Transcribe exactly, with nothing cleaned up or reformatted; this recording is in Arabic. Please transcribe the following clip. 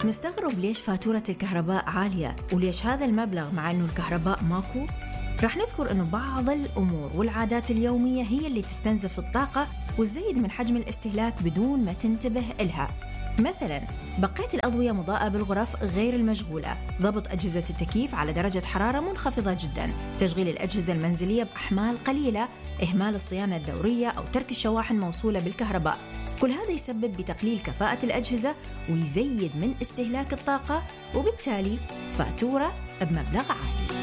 مستغرب ليش فاتورة الكهرباء عالية وليش هذا المبلغ مع أنه الكهرباء ماكو؟ راح نذكر أنه بعض الأمور والعادات اليومية هي اللي تستنزف الطاقة وتزيد من حجم الاستهلاك بدون ما تنتبه إلها. مثلا بقية الأضوية مضاءة بالغرف غير المشغولة، ضبط أجهزة التكييف على درجة حرارة منخفضة جدا، تشغيل الأجهزة المنزلية بأحمال قليلة، إهمال الصيانة الدورية أو ترك الشواحن موصولة بالكهرباء. كل هذا يسبب بتقليل كفاءة الأجهزة ويزيد من استهلاك الطاقة وبالتالي فاتورة بمبلغ عالي.